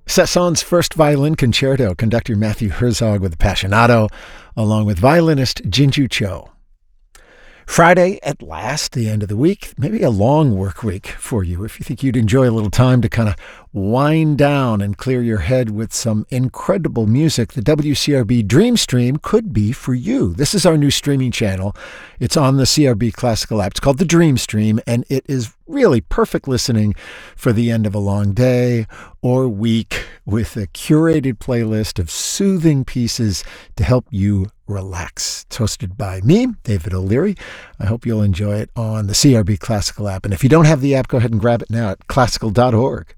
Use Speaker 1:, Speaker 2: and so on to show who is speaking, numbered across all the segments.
Speaker 1: Cessan's First Violin Concerto, conductor Matthew Herzog with the Passionato, along with violinist Jinju Cho. Friday, at last, the end of the week, maybe a long work week for you. If you think you'd enjoy a little time to kind of wind down and clear your head with some incredible music, the WCRB Dream Stream could be for you. This is our new streaming channel. It's on the CRB Classical app. It's called the Dream Stream, and it is really perfect listening for the end of a long day or week with a curated playlist of soothing pieces to help you relax. It's hosted by me, David O'Leary. I hope you'll enjoy it on the CRB Classical app. And if you don't have the app, go ahead and grab it now at classical.org.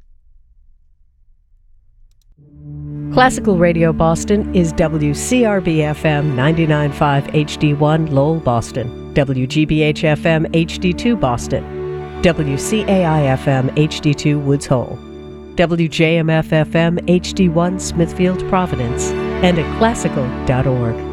Speaker 2: Classical Radio Boston is WCRB-FM 99.5 HD1 Lowell, Boston, WGBH-FM HD2 Boston, WCAI-FM HD2 Woods Hole, WJMF-FM HD1 Smithfield, Providence, and at classical.org.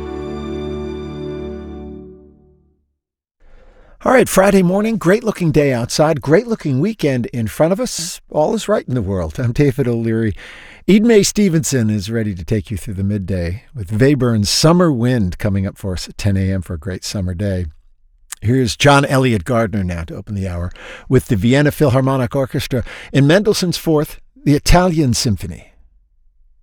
Speaker 1: All right, Friday morning, great-looking day outside, great-looking weekend in front of us. All is right in the world. I'm David O'Leary. Eden Mae Stevenson is ready to take you through the midday with Webern's Summer Wind coming up for us at 10 a.m. for a great summer day. Here's John Elliott Gardner now to open the hour with the Vienna Philharmonic Orchestra in Mendelssohn's Fourth, the Italian Symphony.